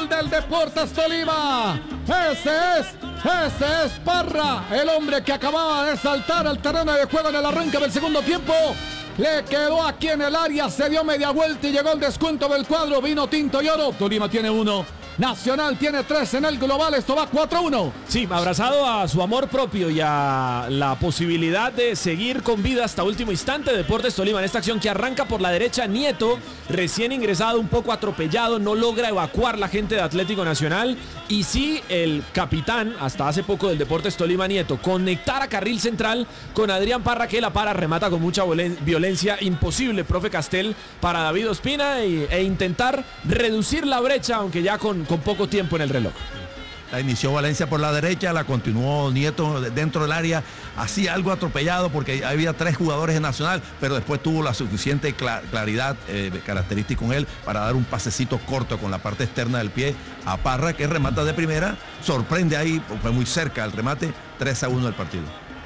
gol del Deportes Tolima. Ese es Parra, el hombre que acababa de saltar al terreno de juego en el arranque del segundo tiempo. Le quedó aquí en el área, se dio media vuelta y llegó el descuento del cuadro. Vino tinto y oro. Tolima tiene 1. Nacional tiene 3 en el global, esto va 4-1. Sí, abrazado a su amor propio y a la posibilidad de seguir con vida hasta último instante. Deportes Tolima en esta acción que arranca por la derecha. Nieto, recién ingresado, un poco atropellado, no logra evacuar la gente de Atlético Nacional. Y sí, el capitán, hasta hace poco del Deportes Tolima, Nieto, conectar a carril central con Adrián Parra, que la para, remata con mucha violencia. Imposible, profe Castel, para David Ospina e intentar reducir la brecha, aunque ya con poco tiempo en el reloj. La inició Valencia por la derecha, la continuó Nieto dentro del área, así algo atropellado porque había 3 jugadores en Nacional, pero después tuvo la suficiente claridad característica con él para dar un pasecito corto con la parte externa del pie a Parra, que remata de primera, sorprende ahí, fue muy cerca el remate, 3-1 el partido.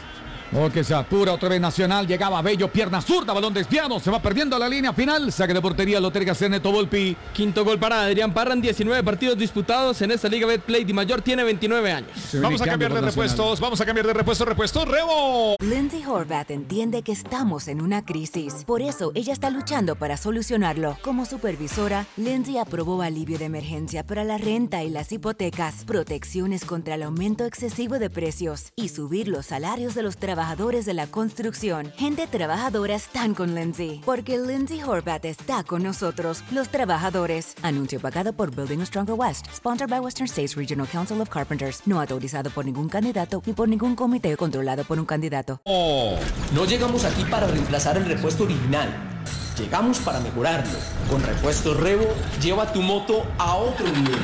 Que se apura otra vez Nacional, llegaba Bello, pierna zurda, balón desviado, se va perdiendo la línea final, saque de portería, lo tiene que hacer Neto Volpi. Quinto gol para Adrián Parra en 19 partidos disputados en esta Liga Betplay. Di Mayor tiene 29 años. Vamos a cambiar de repuestos, repuesto, Rebo. Lindsay Horvath entiende que estamos en una crisis, por eso ella está luchando para solucionarlo. Como supervisora, Lindsay aprobó alivio de emergencia para la renta y las hipotecas, protecciones contra el aumento excesivo de precios y subir los salarios de los trabajadores de la construcción. Gente trabajadora están con Lindsay, porque Lindsay Horvath está con nosotros, los trabajadores. Anuncio pagado por Building a Stronger West, sponsored by Western States Regional Council of Carpenters, no autorizado por ningún candidato ni por ningún comité controlado por un candidato. No llegamos aquí para reemplazar el repuesto original. Llegamos para mejorarlo. Con Repuestos Rebo, lleva tu moto a otro nivel.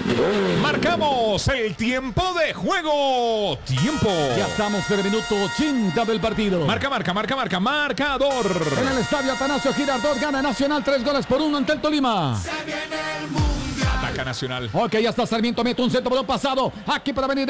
Marcamos el tiempo de juego. Tiempo. Ya estamos en el minuto 80 del partido. Marcador. En el estadio Atanasio Girardot gana Nacional 3-1 ante el Tolima. Ataca Nacional. Ok, ya está Sarmiento, mete un centro, balón pasado. Aquí para venir